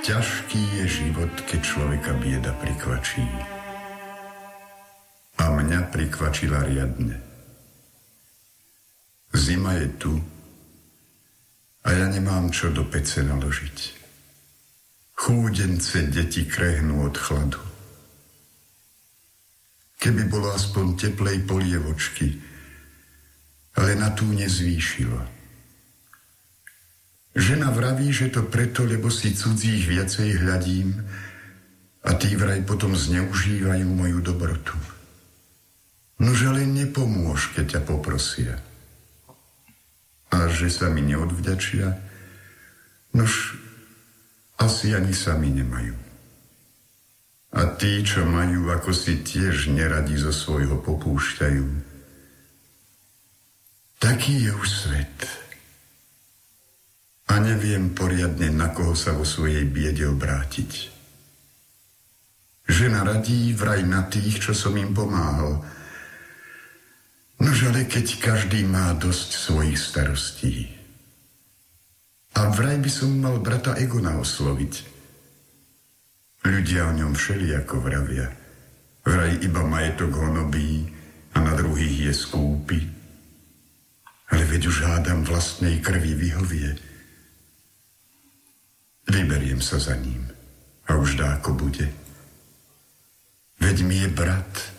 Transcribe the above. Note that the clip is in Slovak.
Ťažký je život, keď človeka bieda prikvačí. A mňa prikvačila riadne. Zima je tu a ja nemám čo do pece naložiť. Chúdence deti krehnú od chladu. Keby bolo aspoň teplej polievočky, ale na tú nezvýšilo. Žena vraví, že to preto, lebo si cudzích viacej hľadím a tí vraj potom zneužívajú moju dobrotu. Nože ale nepomôž, keď ťa poprosia. A že sa mi neodvďačia, nož asi ani sami nemajú. A tí, čo majú, ako si tiež neradi zo svojho popúšťajú. Taký je už svet. A neviem poriadne, na koho sa vo svojej biede obrátiť. Žena radí vraj na tých, čo som im pomáhal. Nož ale keď každý má dosť svojich starostí. A vraj by som mal brata Egona osloviť. Ľudia o ňom všelijako vravia. Vraj iba majetok honobí a na druhých je skúpi. Ale veď už hádam vlastnej krvi vyhovie. Vyberiem sa za ním a už dáko bude. Veď mi je brat